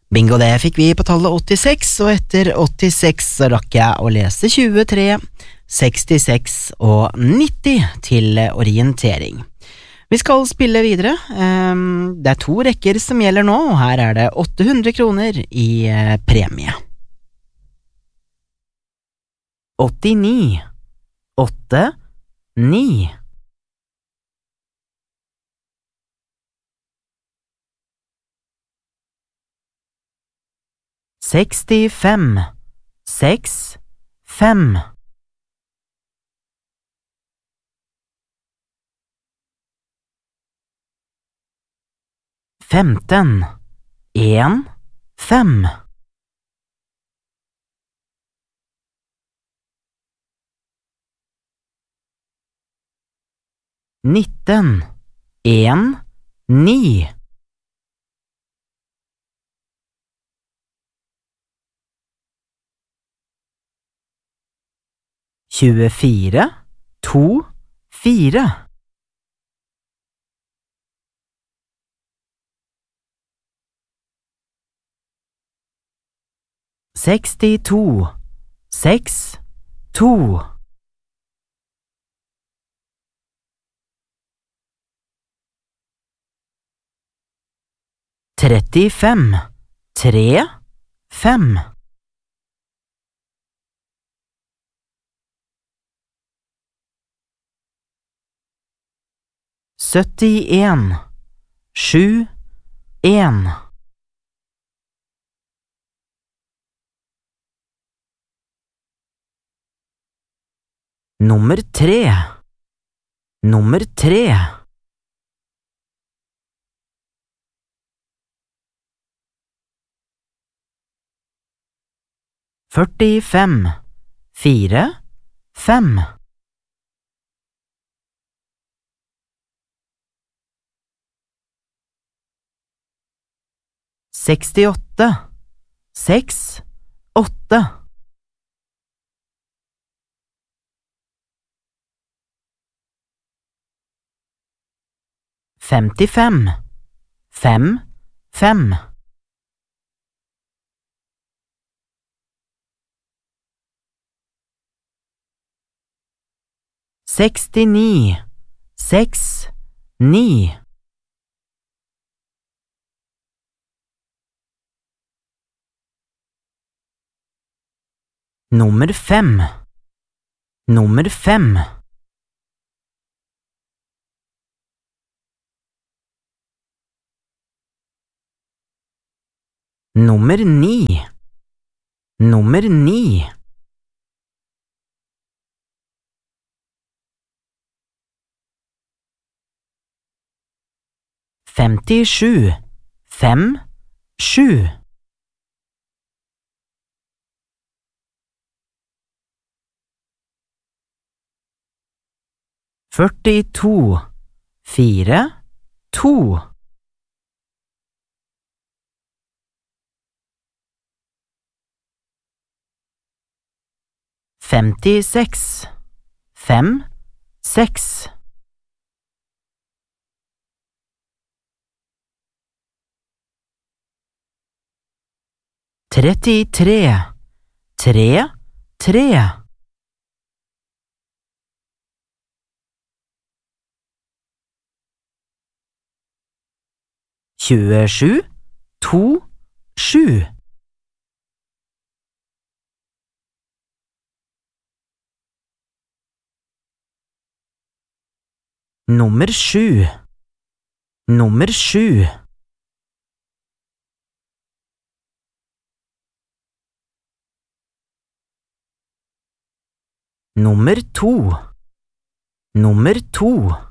Bingo, det fikk vi på tallet 86, og etter 86 så rakk jeg å lese 23, 66 og 90 til orientering. Vi skal spille videre. Det er 2 rekker som gjelder nå, og her er det 800 kroner i premie. 89, 8, 9. 65, 6, 5. 15, 1, 5. 19, 1, 9. 24, 2, 4. 62, 6, 2. 35, 3, 5. 71, 7, 1. 3, 3. 45, 4, 5. 68, 6, 8. 55, 5, 5. 69, 6, 9. 5, 5. 9, 9. 57, 5, 7. 42, 4, 2. 56, 5, 6. 33, 3, 3. 27, 2, 7. 7, 7. 2, 2.